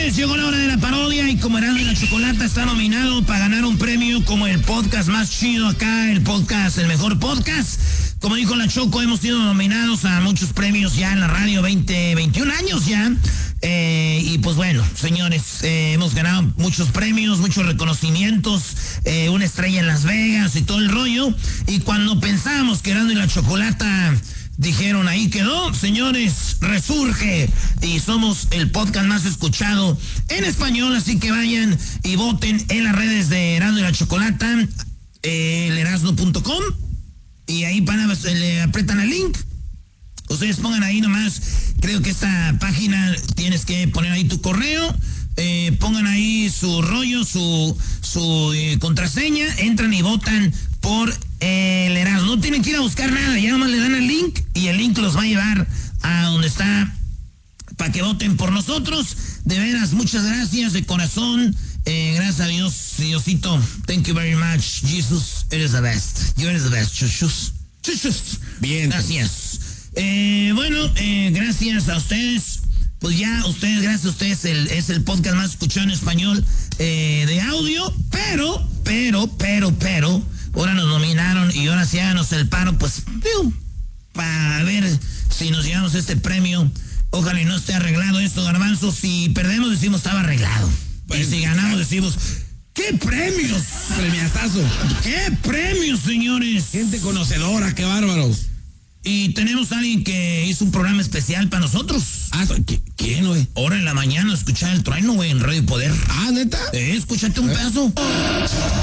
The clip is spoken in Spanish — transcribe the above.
Señores, llegó la hora de la parodia y como Erasmo y la Chocolata está nominado para ganar un premio como el podcast más chido acá, el mejor podcast. Como dijo la Choco, hemos sido nominados a muchos premios ya en la radio, 21 años ya. Y pues bueno, señores, hemos ganado muchos premios, muchos reconocimientos, una estrella en Las Vegas y todo el rollo. Y cuando pensábamos que Erasmo y la Chocolata dijeron, ahí quedó, señores, resurge y somos el podcast más escuchado en español, así que vayan y voten en las redes de Erasmo y la Chocolata, elerasno.com, y ahí le apretan el link. Ustedes pongan ahí nomás, creo que esta página tienes que poner ahí tu correo, pongan ahí su rollo, su contraseña, entran y votan por el Erasmo. No tienen que ir a buscar nada, ya nomás le dan el link y el link los va a llevar a donde está para que voten por nosotros. De veras, muchas gracias de corazón. Gracias a Dios, Diosito. Thank you very much. Jesus, eres the best. You eres the best. Chuchus. Bien. Gracias. Gracias a ustedes. Pues ya, gracias a ustedes, es el podcast más escuchado en español de audio. Pero, ahora nos nominaron y ahora sí háganos el paro, pues, para ver si nos llevamos este premio. Ojalá y no esté arreglado esto, Garbanzo. Si perdemos, decimos estaba arreglado. Pues, y si ganamos, decimos, ¡qué premios! Premiazazo. ¡Qué premios, señores! Gente conocedora, qué bárbaros. Y tenemos a alguien que hizo un programa especial para nosotros. ¿Quién, güey? Ahora en la mañana escuchar el trueno, güey, en Radio Poder. ¿Neta? Escúchate un pedazo.